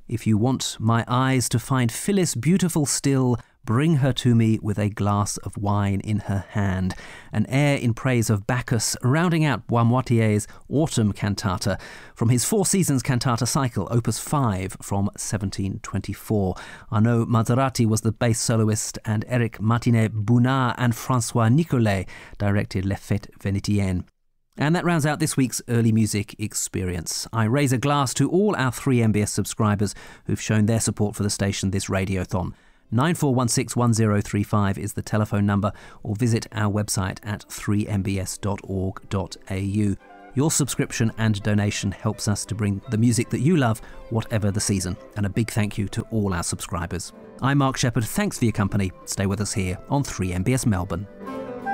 If you want my eyes to find Phyllis beautiful still, bring her to me with a glass of wine in her hand. An air in praise of Bacchus, rounding out Boismoitier's Autumn Cantata from his Four Seasons Cantata Cycle, Opus 5 from 1724. Arnaud Mazzarati was the bass soloist, and Eric Martinet-Bounard and François Nicolet directed Les Fêtes Vénitiennes. And that rounds out this week's Early Music Experience. I raise a glass to all our 3MBS subscribers who've shown their support for the station this radiothon. 94161035 is the telephone number, or visit our website at 3mbs.org.au. Your subscription and donation helps us to bring the music that you love, whatever the season. And a big thank you to all our subscribers. I'm Mark Shepherd. Thanks for your company. Stay with us here on 3MBS Melbourne.